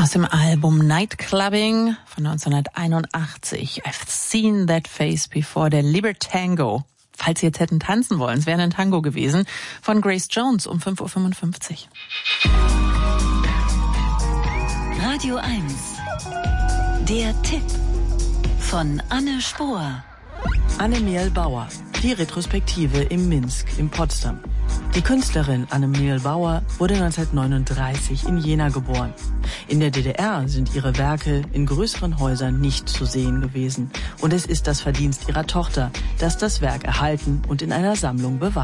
Aus dem Album Nightclubbing von 1981. I've seen that face before, der Libertango. Falls Sie jetzt hätten tanzen wollen, es wäre ein Tango gewesen, von Grace Jones um 5:55 Uhr. Radio 1. Der Tipp von Anne Spohr. Annemiel Bauer, die Retrospektive im Minsk in Potsdam. Die Künstlerin Annemiel Bauer wurde 1939 in Jena geboren. In der DDR sind ihre Werke in größeren Häusern nicht zu sehen gewesen. Und es ist das Verdienst ihrer Tochter, dass das Werk erhalten und in einer Sammlung bewahrt